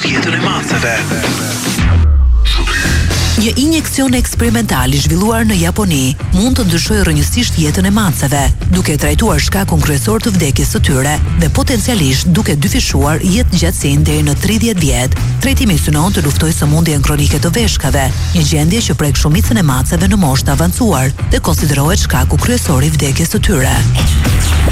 rënjësisht jetën e maceve. Një injekcion eksperimental I zhvilluar në Japoni mund të ndryshojë rrënjësisht jetën e maceve, duke trajtuar shkakun kryesor të vdekjes së tyre dhe potencialisht duke dyfishuar jetëngjatësinë deri në 30 vjet. Trajtimi synon të luftojë sëmundjen kronike të veshkave, një gjendje që prek shumicën e maceve në moshë të avancuar dhe konsiderohet shkaku kryesor I vdekjes së tyre.